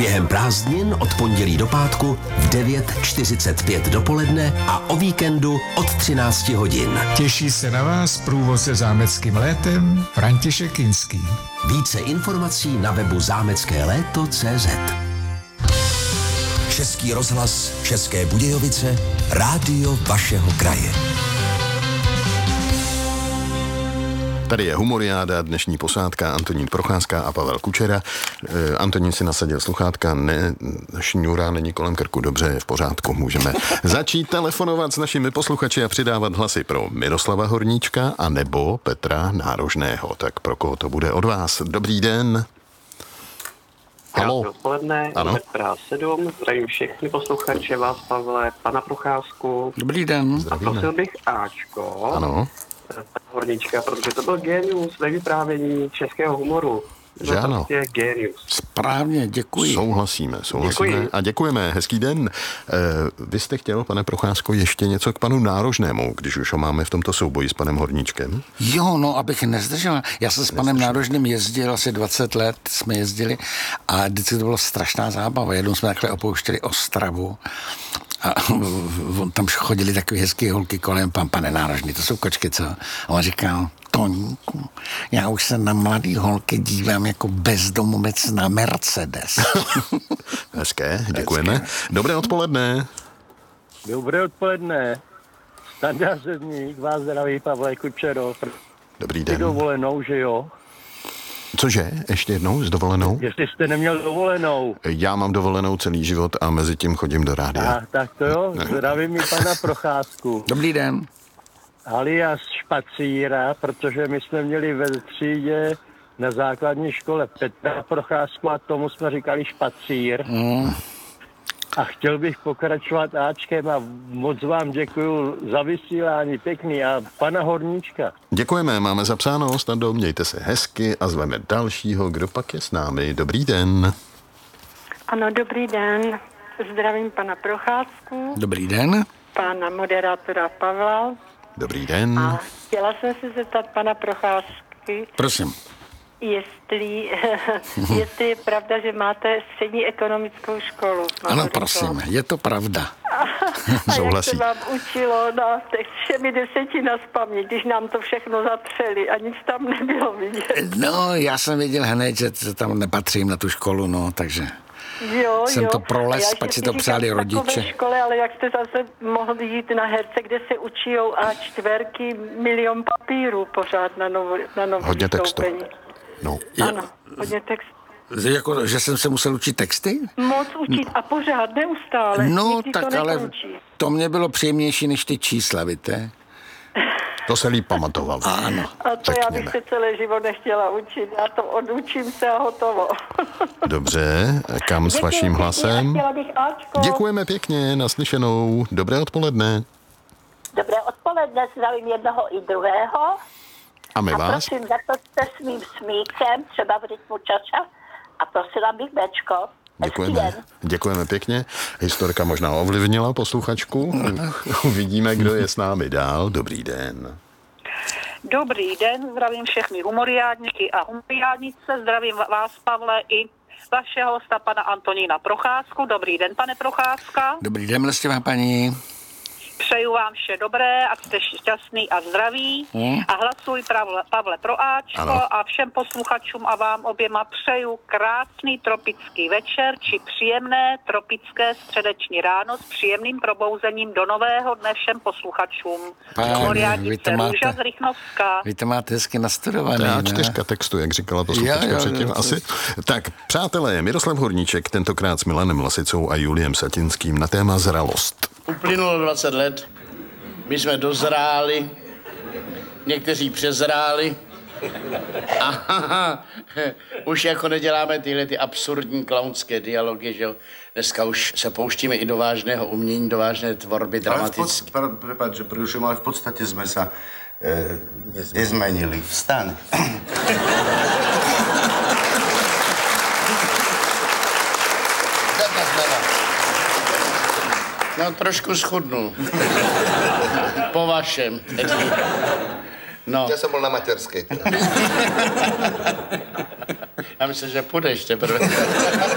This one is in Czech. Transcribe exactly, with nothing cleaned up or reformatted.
Během prázdnin od pondělí do pátku v devět čtyřicet pět dopoledne a o víkendu od třináct hodin. Těší se na vás průvodce zámeckým létem František Kinský. Více informací na webu zámecké léto tečka cé zet. Český rozhlas, České Budějovice, rádio vašeho kraje. Tady je Humoriáda, dnešní posádka Antonín Procházka a Pavel Kučera. E, Antonín si nasadil sluchátka, ne, šňůra není kolem krku, dobře, je v pořádku, můžeme začít telefonovat s našimi posluchači a přidávat hlasy pro Miroslava Horníčka a nebo Petra Nárožného. Tak pro koho to bude od vás? Dobrý den. Krásné odpoledne, Petra sedm, zdravím všechny posluchače, vás, Pavle, pana Procházku. Dobrý den. Zdravíme. A prosil bych Ačko, ano. Horníčka, protože to byl génius ve vyprávění českého humoru. Že ano. Prostě génius. Správně, děkuji. Souhlasíme, souhlasíme. Děkuji. A děkujeme, hezký den. E, vy jste chtěl, pane Procházko, ještě něco k panu Nárožnému, když už ho máme v tomto souboji s panem Horníčkem? Jo, no, abych nezdržel. Já jsem s panem Nárožným jezdil asi dvacet let, jsme jezdili a vždycky to bylo strašná zábava. Jednou jsme takhle opouštěli Ostravu a tam chodili takové hezké holky kolem, pan pane Nárožný, to jsou kočky, co? A on říkal, Toníku, já už se na mladý holky dívám jako bezdomovec na Mercedes. Hezké, děkujeme. Hezké. Dobré odpoledne. Dobré odpoledne. Standa Sedník, vás zdraví, Pavle Kučero. Dobrý den. Dovolenou, že jo? Cože? Ještě jednou s dovolenou? Jestli jste neměl dovolenou. Já mám dovolenou celý život a mezi tím chodím do rádia. A, tak to jo, zdravím mi pana Procházku. Dobrý den. Alias Špacíra, protože my jsme měli ve třídě na základní škole Petra Procházku a tomu jsme říkali Špacír. Mm. A chtěl bych pokračovat Ačkem a moc vám děkuju za vysílání, pěkný, a pana Horníčka. Děkujeme, máme zapsáno, Stando, mějte se hezky a zveme dalšího, kdo pak je s námi. Dobrý den. Ano, dobrý den. Zdravím pana Procházku. Dobrý den. Pana moderátora Pavla. Dobrý den. A chtěla jsem se zeptat pana Procházky. Prosím. Jestli, jestli je pravda, že máte střední ekonomickou školu. Ano, prosím, je to pravda. A jak se vám učilo na těch všemi deseti na spaměť, když nám to všechno zatřeli a nic tam nebylo vidět. No, já jsem věděl hned, že tam nepatřím na tu školu, no, takže... Jo, jsem jo. to proles, pak si to přáli rodiče. V škole, ale jak jste zase mohli jít na herce, kde se učijou A čtverky, milion papírů pořád na novou na novou hodně textu. No. Ano, hodně textu. Jako, že jsem se musel učit texty? Moc učit a pořád, neustále. No, nikdy tak to ale nekončí. to mě bylo příjemnější než ty čísla, víte? To se líp pamatoval. Ano. A to já bych se celý život nechtěla učit. Já to odučím se a hotovo. Dobře, kam s vaším hlasem? Chtěla bych Ačko. Děkujeme pěkně, naslyšenou. Dobré odpoledne. Dobré odpoledne, zdravím jednoho i druhého. A my a vás? prosím, zatočte svým smíkem, třeba v rytmu čača, a prosila bych Bčko. Děkujeme. Děkujeme pěkně. Historka možná ovlivnila posluchačku. Uvidíme, kdo je s námi dál. Dobrý den. Dobrý den, zdravím všechny humoriádníky a humoriádnice, zdravím vás, Pavle, i vašeho hosta, pana Antonína Procházku. Dobrý den, pane Procházka. Dobrý den, milostivá paní. Přeju vám vše dobré, ať jste šťastný a zdraví. Hmm. A hlasuj Pavle, Pavle pro Ačko, ano. A všem posluchačům a vám oběma přeju krásný tropický večer či příjemné tropické středeční ráno s příjemným probouzením do nového dne všem posluchačům. Humoriádnice Růža z Rychnovska. Vy to máte hezky nastudované. To je čtyřka textu, jak říkala posluchačka předtím. Jo, asi. Tak, přátelé, Miroslav Horníček, tentokrát s Milanem Lasicou a Juliem Satinským na téma zralost. Uplynulo dvacet let, my jsme dozráli, někteří přezráli a haha, už jako neděláme tyhle ty absurdní klaunské dialogy, že jo. Dneska už se pouštíme i do vážného umění, do vážné tvorby dramatické. Ale v pod, prepáč, že prerušujem, ale v podstate sme sa e, nezmenili. Vstaň. No, trošku schudnul. Po vašem. No. Ja som bol na materskej. Já myslím, že půjdeš teprve.